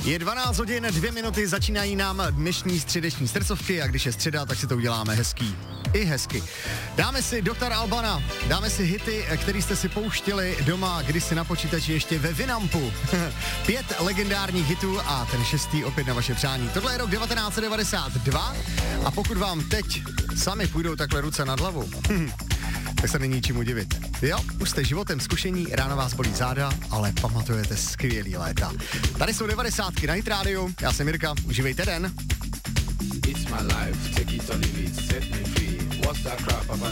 Je 12 hodin, 2 minuty, začínají nám dnešní středeční srdcovky a když je středa, tak si to uděláme hezký. I hezky. Dáme si Dr. Albana, dáme si hity, který jste si pouštěli doma kdysi na počítači ještě ve Winampu. 5 legendárních hitů a ten 6. opět na vaše přání. Tohle je rok 1992 a pokud vám teď sami půjdou takhle ruce nad hlavu, tak se není čemu divit. Jo, už jste životem zkušení, ráno vás bolí záda, ale pamatujete skvělý léta. Tady jsou 90 na Hit Radio, já jsem Jirka, užívejte den. It's my life, take it or leave it, set me free. What's that crap, Papa